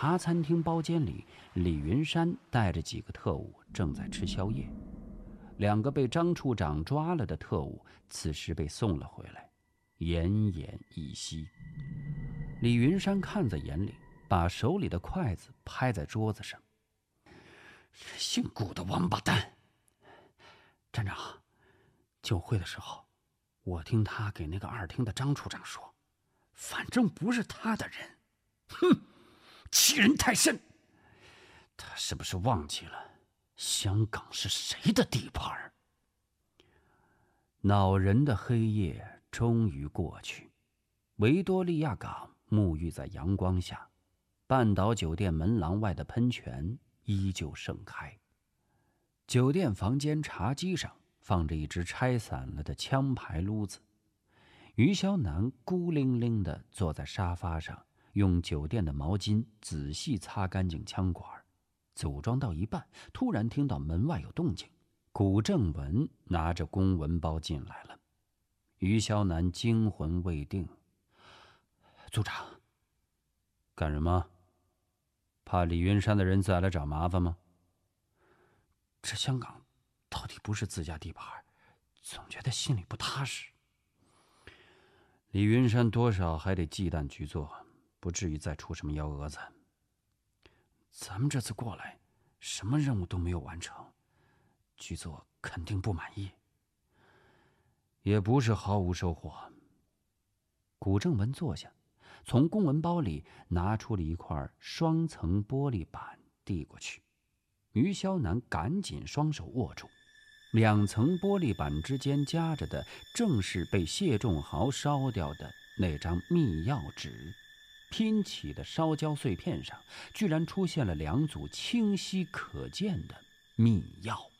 茶餐厅包间里，李云山带着几个特务正在吃宵夜。2个被张处长抓了的特务此时被送了回来，奄奄一息。李云山看在眼里，把手里的筷子拍在桌子上。姓顾的王八蛋！站长，酒会的时候，我听他给那个2厅的张处长说，反正不是他的人。哼，欺人太甚！他是不是忘记了香港是谁的地盘？恼人的黑夜终于过去，维多利亚港沐浴在阳光下，半岛酒店门廊外的喷泉依旧盛开。酒店房间茶几上放着一只拆散了的枪牌撸子。于肖楠孤零零地坐在沙发上，用酒店的毛巾仔细擦干净枪管。组装到一半，突然听到门外有动静，古正文拿着公文包进来了。于肖楠惊魂未定。组长，干什么？怕李云山的人再来找麻烦吗？这香港到底不是自家地盘，总觉得心里不踏实。李云山多少还得忌惮局座，不至于再出什么幺蛾子。咱们这次过来，什么任务都没有完成，局座肯定不满意。也不是毫无收获。古正文坐下，从公文包里拿出了一块双层玻璃板递过去。于肖楠赶紧双手握住，2层玻璃板之间夹着的正是被谢仲豪烧掉的那张密钥纸。拼起的烧焦碎片上居然出现了2组清晰可见的密钥。